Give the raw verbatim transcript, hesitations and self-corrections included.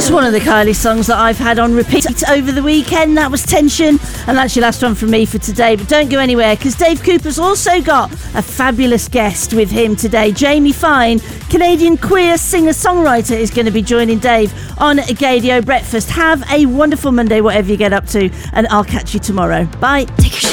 It's one of the Kylie songs that I've had on repeat over the weekend. That was Tension, and that's your last one from me for today. But don't go anywhere, because Dave Cooper's also got a fabulous guest with him today. Jamie Fine, Canadian queer singer-songwriter, is going to be joining Dave on Gadio Breakfast. Have a wonderful Monday, whatever you get up to, and I'll catch you tomorrow. Bye. Take